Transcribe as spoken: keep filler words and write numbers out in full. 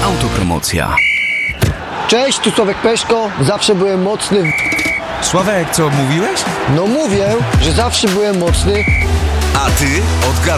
Autopromocja. Cześć, tu Sławek Peszko. Zawsze byłem mocny w... Sławek, co mówiłeś? No mówię, że zawsze byłem mocny. A ty odgadnij.